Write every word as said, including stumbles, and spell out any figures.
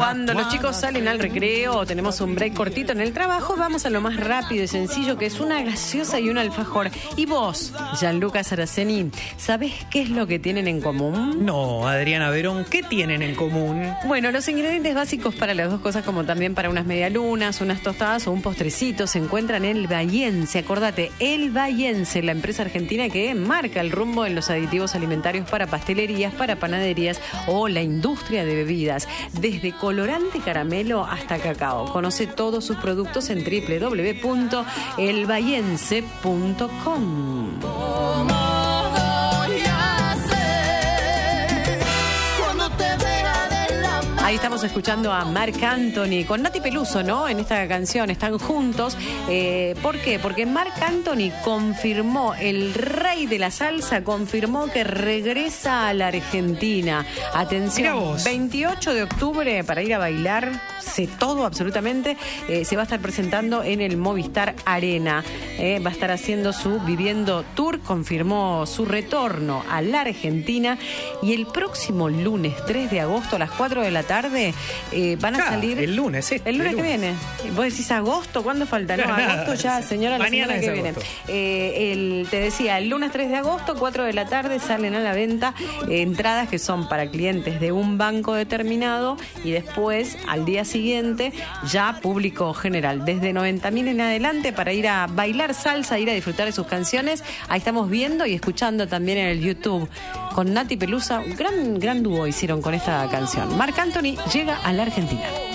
Cuando los chicos salen al recreo o tenemos un break cortito en el trabajo, vamos a lo más rápido y sencillo, que es una gaseosa y un alfajor. Y vos, Gianluca Saraceni, ¿sabés qué es lo que tienen en común? No, Adriana Verón, ¿qué tienen en común? Bueno, los ingredientes básicos para las dos cosas, como también para unas medialunas, unas tostadas o un postrecito, se encuentran en El Bahiense. Acordate, El Bahiense, la empresa argentina que marca el rumbo en los aditivos alimentarios para pastelerías, para panaderías o la industria de bebidas. Desde colorante caramelo hasta cacao. Conoce todos sus productos en doble u doble u doble u punto el bahiense punto com. Ahí estamos escuchando a Marc Anthony con Nati Peluso, ¿no? En esta canción están juntos. Eh, ¿Por qué? Porque Marc Anthony confirmó, el rey de la salsa, confirmó que regresa a la Argentina. Atención, veintiocho de octubre para ir a bailar, sé todo absolutamente. Eh, se va a estar presentando en el Movistar Arena. Eh, va a estar haciendo su Viviendo Tour, confirmó su retorno a la Argentina. Y el próximo lunes tres de agosto a las cuatro de la tarde eh, van a claro, salir el lunes, este, el lunes el que lunes. viene. Vos decís agosto, ¿cuándo falta? No, agosto ya, señora, la Mañana semana que es viene. agosto. Eh, el, te decía, el lunes tres de agosto, cuatro de la tarde, salen a la venta eh, entradas que son para clientes de un banco determinado y después, al día siguiente, ya público general. Desde noventa mil en adelante para ir a bailar salsa, ir a disfrutar de sus canciones. Ahí estamos viendo y escuchando también en el YouTube con Nati Peluso. Un gran, gran dúo hicieron con esta canción. Marc Anthony llega a la Argentina.